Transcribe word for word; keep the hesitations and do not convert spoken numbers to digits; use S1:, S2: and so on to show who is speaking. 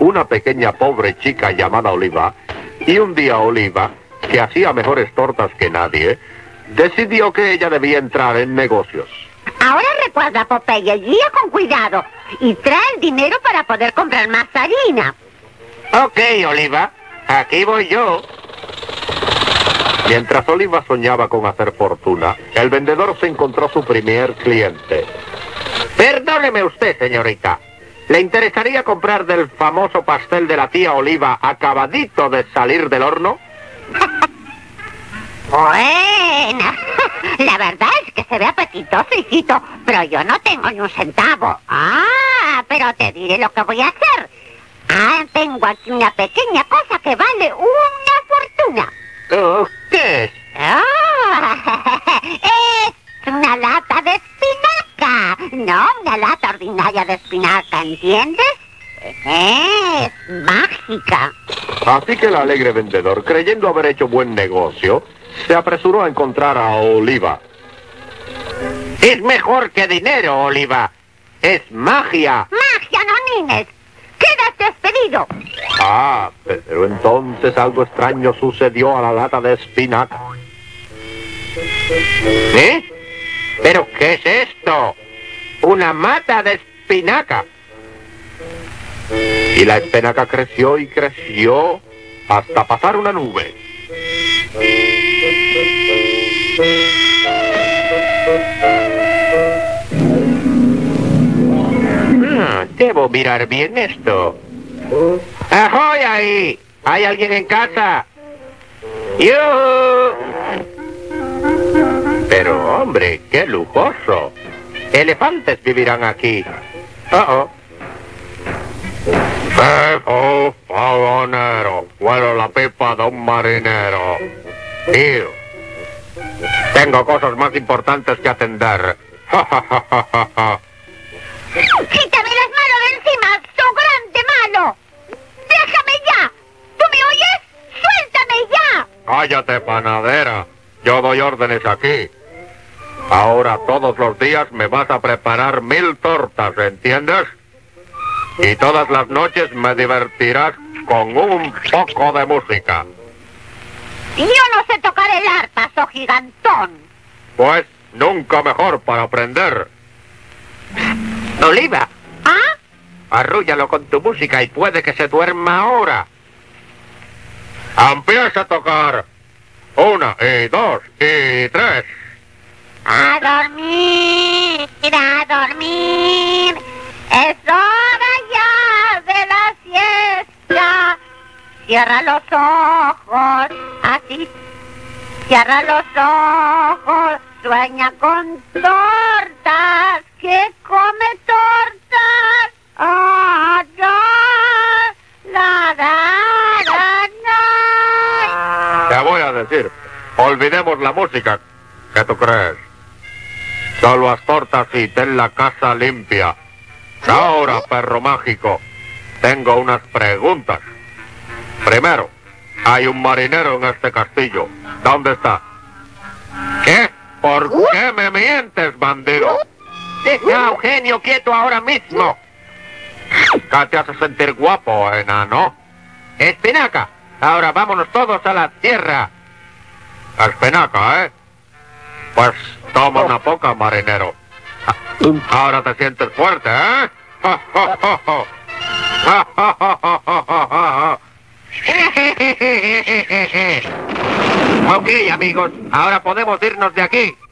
S1: una pequeña pobre chica llamada Oliva, y un día Oliva, que hacía mejores tortas que nadie, decidió que ella debía entrar en negocios.
S2: Ahora recuerda, Popeye, guía con cuidado y trae el dinero para poder comprar más harina.
S1: Ok, Oliva, aquí voy yo. Mientras Oliva soñaba con hacer fortuna, el vendedor se encontró su primer cliente. Perdóneme usted, señorita. ¿Le interesaría comprar del famoso pastel de la tía Oliva acabadito de salir del horno?
S2: Bueno, la verdad es que se ve apetitoso, hijito, pero yo no tengo ni un centavo. Ah, pero te diré lo que voy a hacer. Ah, tengo aquí una pequeña cosa que vale una fortuna.
S1: Oh, ¿qué es?
S2: Ah, es una lata de espinaca. No, una lata ordinaria de espinaca, ¿entiendes? Es mágica.
S1: Así que el alegre vendedor, creyendo haber hecho buen negocio, se apresuró a encontrar a Oliva. Es mejor que dinero, Oliva. Es magia.
S2: Magia, no nines. Quedas despedido.
S1: Ah, pero entonces algo extraño sucedió a la lata de espinaca. ¿Eh? ¿Pero qué es esto? Una mata de espinaca. Y la espinaca creció y creció hasta pasar una nube. Ah, debo mirar bien esto. ¡Ahoy ahí! ¿Hay alguien en casa? ¡Yuhu! Pero, hombre, qué lujoso. Elefantes vivirán aquí. Oh, oh. ¡Qué fagonero! Huelo la pipa de un marinero. Tío, tengo cosas más importantes que atender. ¡Ja, ja, ja, ja, ja, ja!
S2: ¡Quítame las manos de encima, tu grande malo! ¡Déjame ya! ¿Tú me oyes? ¡Suéltame ya!
S1: Cállate, panadera. Yo doy órdenes aquí. Ahora todos los días me vas a preparar mil tortas, ¿entiendes? Y todas las noches me divertirás con un poco de música.
S2: Yo no sé tocar el arpa, so gigantón.
S1: Pues nunca mejor para aprender. Oliva,
S2: ¿Ah?
S1: arrúllalo con tu música y puede que se duerma ahora. Empieza a tocar. Una, y dos, y tres.
S2: A dormir, a dormir. Es hora ya de la siesta. Cierra los ojos, así. Cierra los ojos, sueña con tortas. ¿Qué come tortas? Ah, no, la, la, la, no.
S1: Te voy a decir, olvidemos la música. ¿Qué tú crees? Solo haz tortas y ten la casa limpia. Ahora, perro mágico, tengo unas preguntas. Primero, hay un marinero en este castillo. ¿Dónde está? ¿Qué? ¿Por qué me mientes, bandido? Deja a Eugenio quieto ahora mismo. ¿Qué te hace sentir guapo, enano? Espinaca, ahora vámonos todos a la tierra. Espinaca, ¿eh? Pues toma una poca, marinero. Ahora te sientes fuerte, ¿eh? Ok, amigos, ahora podemos irnos de aquí.